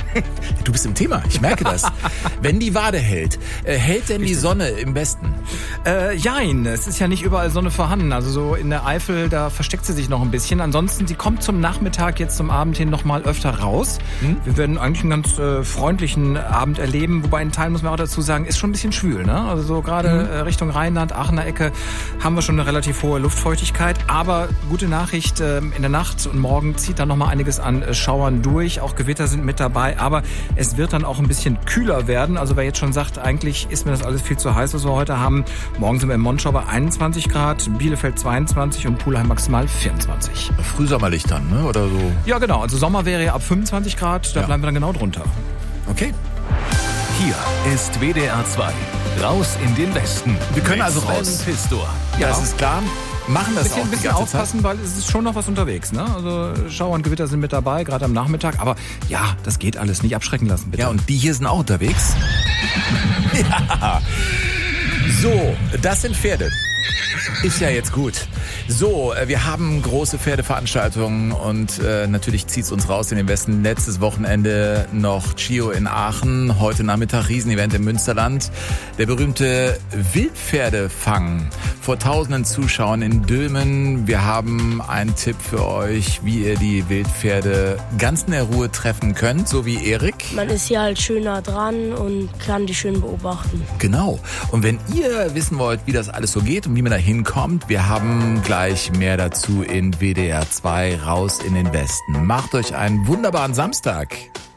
Du bist im Thema, ich merke das. Wenn die Wade hält, hält denn die Sonne im Westen? Jein, es ist ja nicht überall Sonne vorhanden. Also so in der Eifel, da versteckt sie sich noch ein bisschen. Ansonsten, sie kommt zum Nachmittag, jetzt zum Abend hin noch mal öfter raus. Wir werden eigentlich einen ganz freundlichen Abend erleben. Wobei in Teilen, muss man auch dazu sagen, ist schon ein bisschen schwül. Ne? Also so gerade Richtung Rheinland, Aachener Ecke haben wir schon eine relativ hohe Luftfeuchtigkeit. Aber gute Nachricht, in der Nacht und morgen zieht dann noch mal einiges an Schauern durch. Auch Gewitter sind mit dabei. Aber es wird dann auch ein bisschen kühler werden. Also wer jetzt schon sagt, eigentlich ist mir das alles viel zu heiß, was wir heute haben. Morgen sind wir in Monschau bei 21 Grad, Bielefeld 22 und Pulheim maximal 24. Frühsommerlich dann, ne? Oder so? Ja, genau. Also Sommer wäre ja ab 25 Grad, da bleiben wir dann genau drunter. Okay. Hier ist WDR 2. Raus in den Westen. Wir können also raus. Pistor. Ja, das ist klar. Machen das auch Ein die bisschen ganze aufpassen, weil es ist schon noch was unterwegs. Ne? Also Schauer und Gewitter sind mit dabei, gerade am Nachmittag. Aber ja, das geht alles. Nicht abschrecken lassen, bitte. Ja, und die hier sind auch unterwegs. Ja. So, das sind Pferde. Ist ja jetzt gut. So, wir haben große Pferdeveranstaltungen und natürlich zieht's uns raus in den Westen. Letztes Wochenende noch Chio in Aachen, heute Nachmittag Riesenevent im Münsterland. Der berühmte Wildpferdefang vor tausenden Zuschauern in Dülmen. Wir haben einen Tipp für euch, wie ihr die Wildpferde ganz in der Ruhe treffen könnt, so wie Erik. Man ist hier halt schön nah dran und kann die schön beobachten. Genau. Und wenn ihr wissen wollt, wie das alles so geht und wie man da hinkommt, wir haben gleich mehr dazu in WDR 2 raus in den Westen. Macht euch einen wunderbaren Samstag.